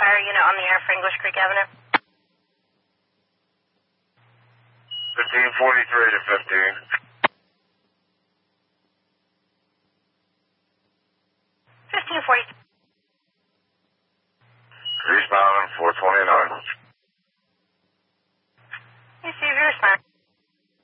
fire unit on the air for English Creek Avenue. 1543 to 15. 1540. Eastbound 429. You see your response.